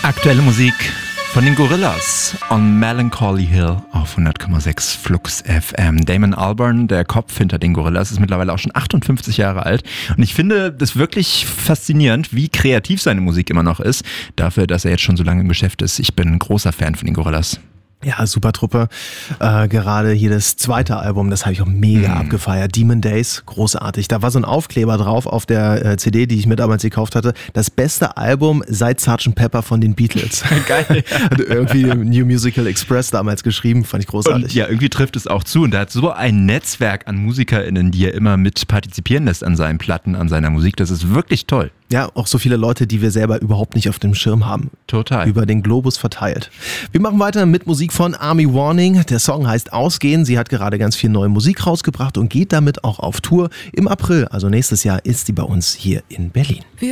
Aktuelle Musik von den Gorillaz on Melancholy Hill auf 100,6 Flux FM. Damon Albarn, der Kopf hinter den Gorillaz, ist mittlerweile auch schon 58 Jahre alt. Und ich finde das wirklich faszinierend, wie kreativ seine Musik immer noch ist, dafür, dass er jetzt schon so lange im Geschäft ist. Ich bin ein großer Fan von den Gorillaz. Ja, super Truppe. Gerade hier das zweite Album, das habe ich auch mega abgefeiert. Demon Days, großartig. Da war so ein Aufkleber drauf auf der CD, die ich mir damals gekauft hatte. Das beste Album seit Sgt. Pepper von den Beatles. Geil. Hat irgendwie New Musical Express damals geschrieben, fand ich großartig. Und ja, irgendwie trifft es auch zu. Und er hat so ein Netzwerk an MusikerInnen, die er immer mit partizipieren lässt an seinen Platten, an seiner Musik. Das ist wirklich toll. Ja, auch so viele Leute, die wir selber überhaupt nicht auf dem Schirm haben. Total. Über den Globus verteilt. Wir machen weiter mit Musik von Army Warning. Der Song heißt Ausgehen. Sie hat gerade ganz viel neue Musik rausgebracht und geht damit auch auf Tour. Im April, also nächstes Jahr, ist sie bei uns hier in Berlin.